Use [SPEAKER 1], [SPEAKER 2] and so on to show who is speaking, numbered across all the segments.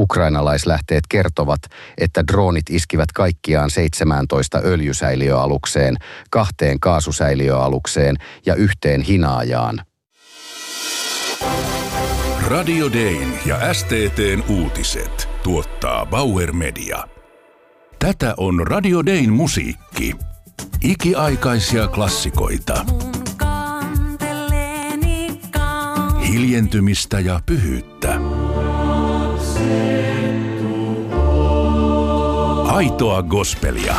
[SPEAKER 1] Ukrainalaislähteet kertovat, että droonit iskivät kaikkiaan 17 öljysäiliöalukseen, 2 kaasusäiliöalukseen ja 1 hinaajaan.
[SPEAKER 2] Radio Dayn ja STT:n uutiset tuottaa Bauer Media. Tätä on Radio Dayn musiikki. Ikiaikaisia klassikoita. Hiljentymistä ja pyhyyttä. Aitoa gospelia.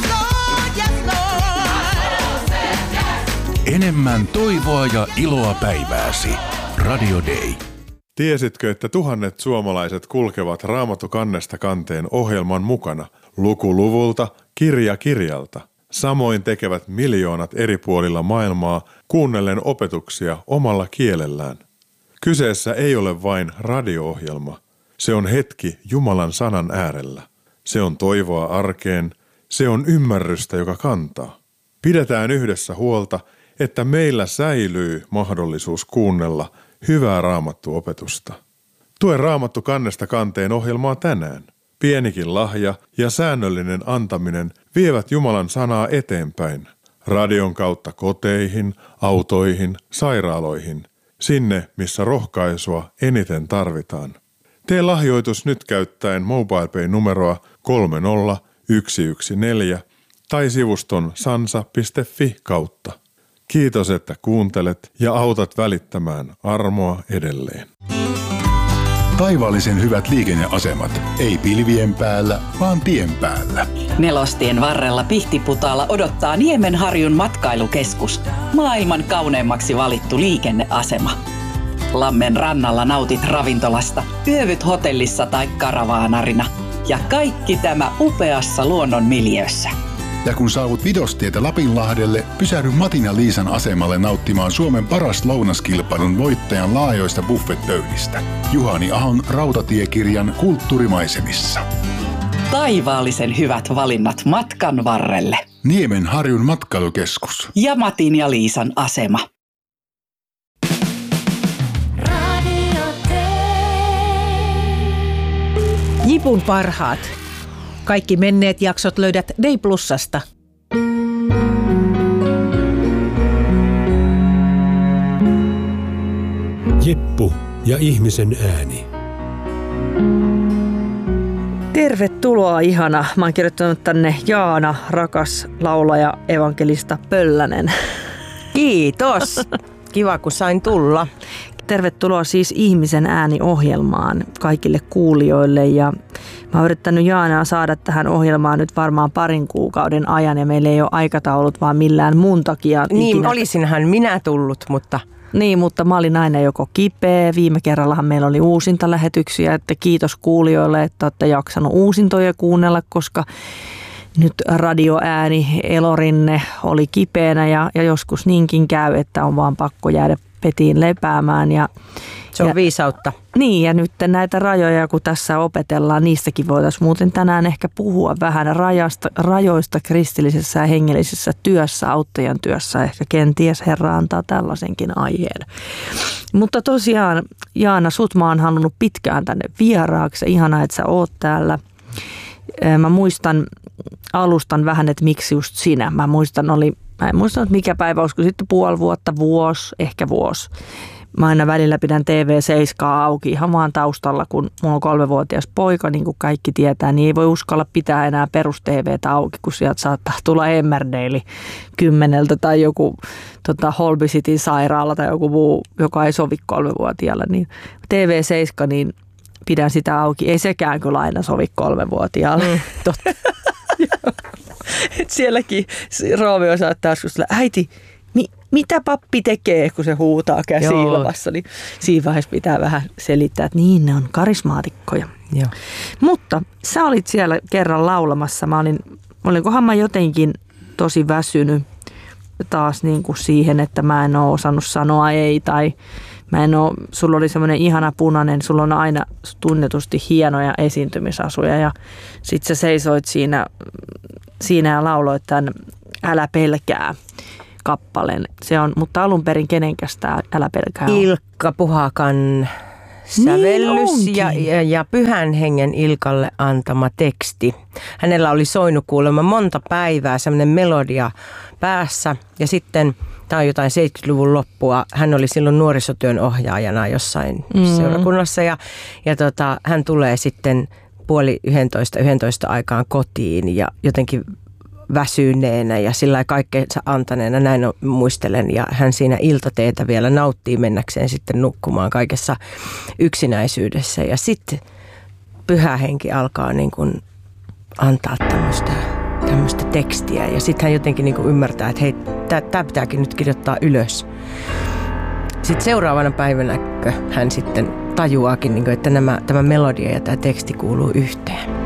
[SPEAKER 2] Enemmän toivoa ja iloa päivääsi. Radio Day.
[SPEAKER 3] Tiesitkö, että tuhannet suomalaiset kulkevat Raamattu kannesta kanteen ohjelman mukana, luku luvulta, kirja kirjalta? Samoin tekevät miljoonat eri puolilla maailmaa kuunnellen opetuksia omalla kielellään. Kyseessä ei ole vain radio-ohjelma. Se on hetki Jumalan sanan äärellä. Se on toivoa arkeen. Se on ymmärrystä, joka kantaa. Pidetään yhdessä huolta, että meillä säilyy mahdollisuus kuunnella hyvää raamattuopetusta. Tue Raamattu kannesta kanteen ohjelmaa tänään. Pienikin lahja ja säännöllinen antaminen vievät Jumalan sanaa eteenpäin. Radion kautta koteihin, autoihin, sairaaloihin. Sinne, missä rohkaisua eniten tarvitaan. Tee lahjoitus nyt käyttäen MobilePay-numeroa 30114 tai sivuston sansa.fi kautta. Kiitos, että kuuntelet ja autat välittämään armoa edelleen.
[SPEAKER 2] Taivaallisen hyvät liikenneasemat. Ei pilvien päällä, vaan tien päällä.
[SPEAKER 4] Nelostien varrella Pihtiputaalla odottaa Niemenharjun matkailukeskus. Maailman kauneimmaksi valittu liikenneasema. Lammen rannalla nautit ravintolasta, yövyt hotellissa tai karavaanarina. Ja kaikki tämä upeassa luonnon miljöössä.
[SPEAKER 2] Ja kun saavut Vidostietä Lapinlahdelle, pysähdy Matin ja Liisan asemalle nauttimaan Suomen paras lounaskilpailun voittajan laajoista buffetpöydistä. Juhani Ahon rautatiekirjan kulttuurimaisemissa.
[SPEAKER 4] Taivaallisen hyvät valinnat matkan varrelle.
[SPEAKER 2] Niemenharjun matkailukeskus.
[SPEAKER 4] Ja Matin ja Liisan asema.
[SPEAKER 5] Jipun parhaat. Kaikki menneet jaksot löydät Day Plusasta.
[SPEAKER 6] Jippu ja ihmisen ääni.
[SPEAKER 7] Tervetuloa ihana. Mä oon kirjoittanut tänne Jaana, rakas laulaja evankelista Pöllänen.
[SPEAKER 5] Kiitos. Kiva kun sain tulla.
[SPEAKER 7] Tervetuloa siis Ihmisen ääni-ohjelmaan kaikille kuulijoille ja mä oon yrittänyt Jaanaa saada tähän ohjelmaan nyt varmaan 2 kuukauden ajan ja meillä ei ole aikataulut vaan millään mun takia.
[SPEAKER 5] Niin,
[SPEAKER 7] ikinä.
[SPEAKER 5] olisinhan minä tullut, mutta...
[SPEAKER 7] Niin, mutta mä olin aina joko kipeä. Viime kerrallahan meillä oli uusintalähetyksiä, että kiitos kuulijoille, että olette jaksanut uusintoja kuunnella, koska nyt radioääni Elorinne oli kipeänä ja joskus niinkin käy, että on vaan pakko jäädä petiin lepäämään.
[SPEAKER 5] Se on viisautta.
[SPEAKER 7] Niin, ja nyt näitä rajoja, kun tässä opetellaan, niistäkin voitaisiin muuten tänään ehkä puhua vähän rajoista kristillisessä ja hengellisessä työssä, auttajan työssä. Ehkä kenties Herra antaa tällaisenkin aiheen. Mutta tosiaan, Jaana, sut mä oon halunnut pitkään tänne vieraaksi. Ihanaa, että sä oot täällä. Mä muistan, alustan vähän, että miksi just sinä. Mä en muistanut mikä päivä, olisiko sitten puoli vuotta, ehkä vuosi. Mä aina välillä pidän TV7 auki ihan vaan taustalla, kun mulla on 3-vuotias poika, niin kuin kaikki tietää, niin ei voi uskalla pitää enää perus-TVtä auki, kun sieltä saattaa tulla Emmerdale 10 tai joku Holby Cityn sairaala tai joku muu, joka ei sovi 3-vuotiaalle. Niin TV7, niin pidän sitä auki. Ei sekään kyllä aina sovi 3-vuotiaalle. Totta. Sielläkin Roomio saattaa joskus sillä, äiti, mitä pappi tekee, kun se huutaa käsi ilmassa, niin siinä vaiheessa pitää vähän selittää, että niin ne on karismaatikkoja. Joo. Mutta sä olit siellä kerran laulamassa. Olinkohan mä jotenkin tosi väsynyt taas niin kuin siihen, että mä en ole osannut sanoa ei tai sulla oli semmoinen ihana punainen, sulla on aina tunnetusti hienoja esiintymisasuja ja sit sä seisoit siinä ja lauloit tämän Älä pelkää -kappaleen. Se on, mutta alun perin kenenkäs tää Älä pelkää on?
[SPEAKER 5] Ilkka Puhakan
[SPEAKER 8] sävellys ja Pyhän Hengen Ilkalle antama teksti. Hänellä oli soinut kuulemma monta päivää semmoinen melodia päässä ja sitten tämä on jotain 70-luvun loppua. Hän oli silloin nuorisotyön ohjaajana jossain seurakunnassa ja hän tulee sitten 10:30 aikaan kotiin ja jotenkin väsyneenä ja sillä kaikkeensa antaneena, näin muistelen. Ja hän siinä iltateetä vielä nauttii mennäkseen sitten nukkumaan kaikessa yksinäisyydessä. Ja sitten Pyhä Henki alkaa niin kuin antaa tämmöistä tekstiä. Ja sitten hän jotenkin niin kuin ymmärtää, että hei, tämä pitääkin nyt kirjoittaa ylös. Sitten seuraavana päivänä hän sitten tajuaakin, että tämä melodia ja tämä teksti kuuluu yhteen.